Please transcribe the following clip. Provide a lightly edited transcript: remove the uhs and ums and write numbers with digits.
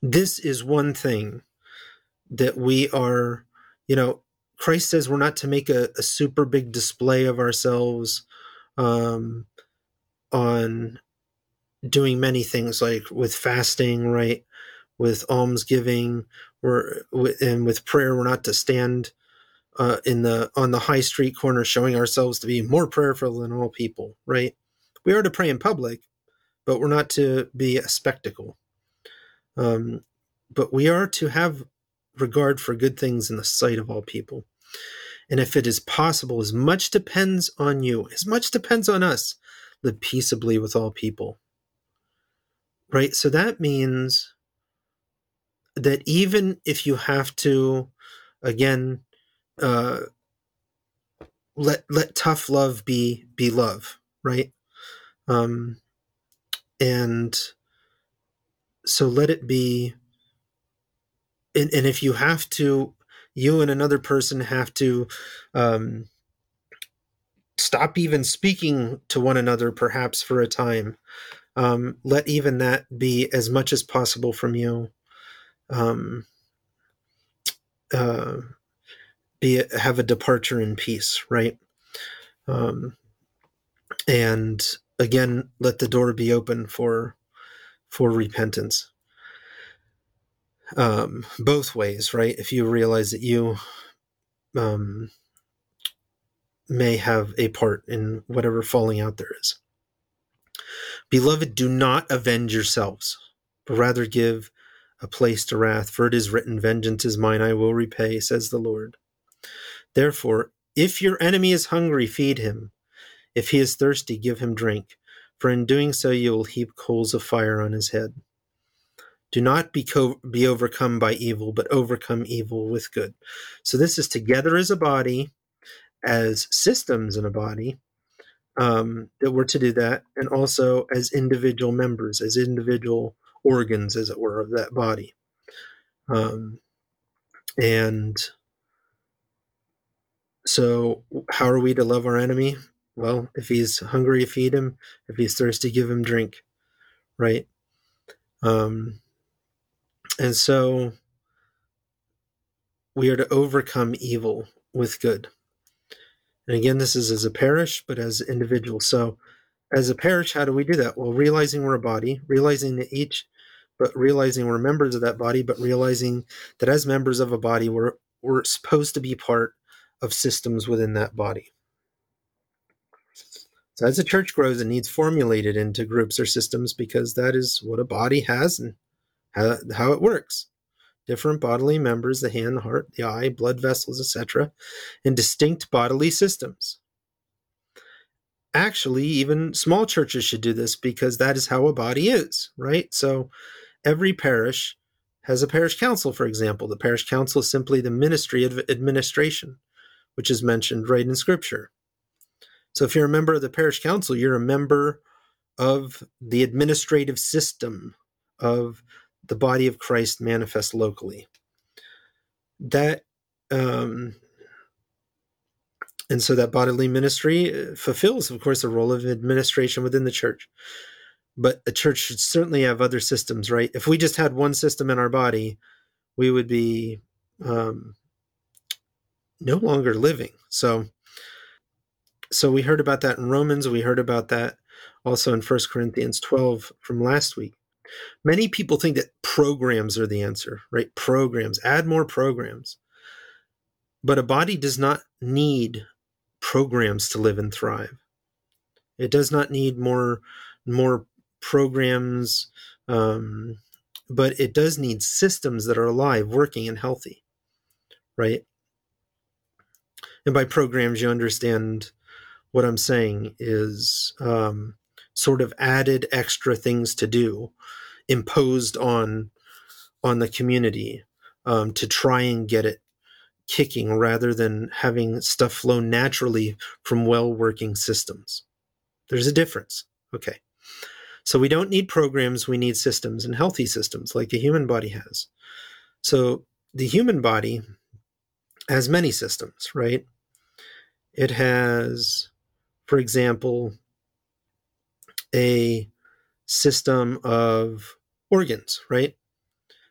This is one thing that we are, Christ says we're not to make a super big display of ourselves on doing many things, like with fasting, right? With almsgiving, and with prayer, we're not to stand on the high street corner showing ourselves to be more prayerful than all people, right? We are to pray in public, but we're not to be a spectacle. But we are to have regard for good things in the sight of all people. And if it is possible, as much depends on you, as much depends on us, live peaceably with all people. Right? So that means that even if you have to, again, let tough love be love, right? And so let it be. And if you have to, you and another person have to stop even speaking to one another, perhaps for a time. Let even that be as much as possible from you. Have a departure in peace, right? And again, let the door be open for repentance. Both ways, right? If you realize that you may have a part in whatever falling out there is. Beloved, do not avenge yourselves, but rather give a place to wrath, for it is written, vengeance is mine, I will repay, says the Lord. Therefore, if your enemy is hungry, feed him. If he is thirsty, give him drink, for in doing so you will heap coals of fire on his head. Do not be overcome by evil, but overcome evil with good. So this is together as a body, as systems in a body, that we're to do that, and also as individual members, as individual organs, as it were, of that body. And so how are we to love our enemy? Well, if he's hungry, feed him. If he's thirsty, give him drink, right? And so we are to overcome evil with good. And again, this is as a parish, but as individuals. So as a parish, how do we do that? Well, realizing we're a body, realizing we're members of that body, but realizing that as members of a body, we're supposed to be part of systems within that body. So as a church grows, it needs formulated into groups or systems, because that is what a body has and how it works. Different bodily members, the hand, the heart, the eye, blood vessels, etc., in distinct bodily systems. Actually, even small churches should do this, because that is how a body is, right? So every parish has a parish council, for example. The parish council is simply the ministry of administration, which is mentioned right in Scripture. So if you're a member of the parish council, you're a member of the administrative system of the body of Christ manifest locally. That and so that bodily ministry fulfills, of course, the role of administration within the church. But the church should certainly have other systems, right? If we just had one system in our body, we would be no longer living. So we heard about that in Romans. We heard about that also in 1 Corinthians 12 from last week. Many people think that programs are the answer, right? Programs, add more programs. But a body does not need programs to live and thrive. It does not need more programs, but it does need systems that are alive, working, and healthy, right? And by programs, you understand what I'm saying is sort of added extra things to do, imposed on the community to try and get it kicking, rather than having stuff flow naturally from well-working systems. There's a difference. Okay. So we don't need programs, we need systems, and healthy systems like the human body has. So the human body has many systems, right? It has, for example, a system of organs, right?